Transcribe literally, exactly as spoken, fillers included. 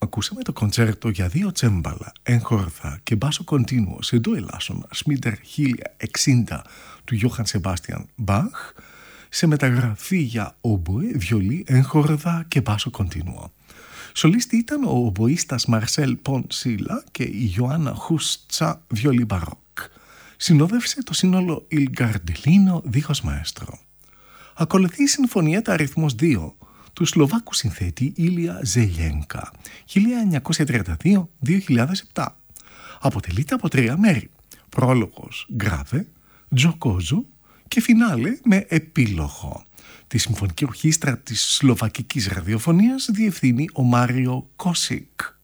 ακούσαμε το κοντσέρτο για δύο τσέμπαλα, έγχορδα και μπάσο κοντίνουο σε ντο ελάσσονα Σμίτερ χίλια εξήντα του Γιώχαν Σεμπάστιαν Μπαχ, σε μεταγραφή για όμποε, βιολί, έγχορδα και μπάσο κοντίνουο. Σολίστη ήταν ο ομποίστας Μαρσέλ Πον Σίλα και η Ιωάννα Χούστσα βιολί μπαρόκ. Συνόδευσε το σύνολο Il Gardellino δίχως μαέστρο. Ακολουθεί η συμφωνιέτα αριθμός δύο του Σλοβάκου συνθέτη Ήλια Ζελιένκα χίλια εννιακόσια τριάντα δύο με δύο χιλιάδες επτά. Αποτελείται από τρία μέρη: πρόλογος γκράβε, τζοκόζο και φινάλε με επίλογο. Τη Συμφωνική Ορχήστρα της Σλοβακικής Ραδιοφωνίας διευθύνει ο Μάριο Κόσικ.